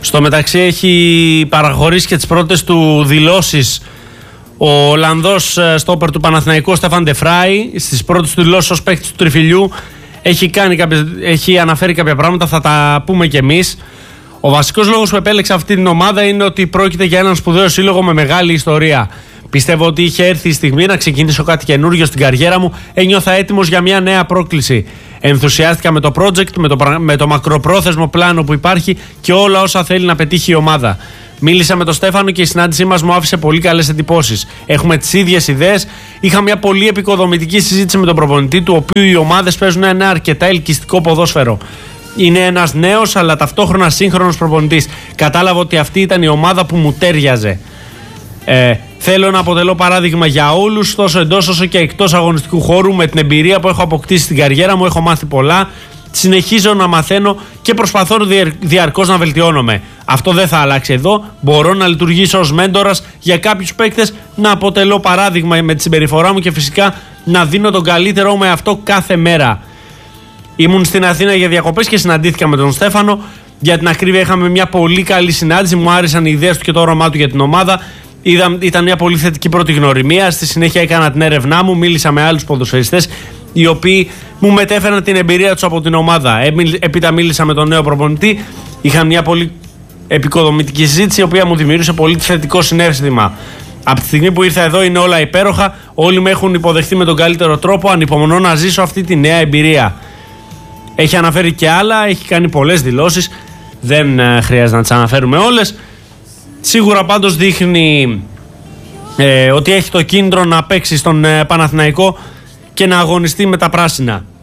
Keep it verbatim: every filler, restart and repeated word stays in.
Στο μεταξύ έχει παραχωρήσει και τις πρώτες του δηλώσεις ο Ολλανδός στόπερ του Παναθηναϊκού, Στέφαν ντε Φράι. Στις πρώτες του δηλώσεις ως παίκτης του Τριφυλιού έχει, κάνει κάποιες, έχει αναφέρει κάποια πράγματα, θα τα πούμε κι εμείς. Ο βασικός λόγος που επέλεξα αυτή την ομάδα είναι ότι πρόκειται για έναν σπουδαίο σύλλογο με μεγάλη ιστορία. Πιστεύω ότι είχε έρθει η στιγμή να ξεκινήσω κάτι καινούργιο στην καριέρα μου. Ένιωθα έτοιμος για μια νέα πρόκληση. Ενθουσιάστηκα με το project, με το, με το μακροπρόθεσμο πλάνο που υπάρχει και όλα όσα θέλει να πετύχει η ομάδα. Μίλησα με τον Στέφανο και η συνάντησή μας μου άφησε πολύ καλές εντυπώσεις. Έχουμε τις ίδιες ιδέες. Είχα μια πολύ επικοδομητική συζήτηση με τον προπονητή, του οποίου οι ομάδες παίζουν ένα αρκετά ελκυστικό ποδόσφαιρο. Είναι ένας νέος αλλά ταυτόχρονα σύγχρονος προπονητής. Κατάλαβα ότι αυτή ήταν η ομάδα που μου τέριαζε. Ε, θέλω να αποτελώ παράδειγμα για όλους, τόσο εντός όσο και εκτός αγωνιστικού χώρου. Με την εμπειρία που έχω αποκτήσει στην καριέρα μου, έχω μάθει πολλά. Συνεχίζω να μαθαίνω και προσπαθώ διαρκώς να βελτιώνομαι. Αυτό δεν θα αλλάξει εδώ. Μπορώ να λειτουργήσω ως μέντορας για κάποιους παίκτες, να αποτελώ παράδειγμα με τη συμπεριφορά μου και φυσικά να δίνω τον καλύτερό μου εαυτό κάθε μέρα. Ήμουν στην Αθήνα για διακοπές και συναντήθηκα με τον Στέφανο. Για την ακρίβεια, είχαμε μια πολύ καλή συνάντηση. Μου άρεσαν οι ιδέες του και το όραμά του για την ομάδα. Είδα, ήταν μια πολύ θετική πρώτη γνωριμία. Στη συνέχεια έκανα την έρευνά μου, μίλησα με άλλους ποδοσφαιριστές οι οποίοι μου μετέφεραν την εμπειρία τους από την ομάδα. Έπειτα μίλησα με τον νέο προπονητή. Είχα μια πολύ επικοδομητική συζήτηση, η οποία μου δημιούργησε πολύ θετικό συναίσθημα. Από τη στιγμή που ήρθα εδώ είναι όλα υπέροχα. Όλοι με έχουν υποδεχτεί με τον καλύτερο τρόπο. Ανυπομονώ να ζήσω αυτή τη νέα εμπειρία. Έχει αναφέρει και άλλα, έχει κάνει πολλές δηλώσεις. Δεν ε, χρειάζεται να τις αναφέρουμε όλες. Σίγουρα πάντως δείχνει ε, ότι έχει το κίνητρο να παίξει στον ε, Παναθηναϊκό και να αγωνιστεί με τα πράσινα.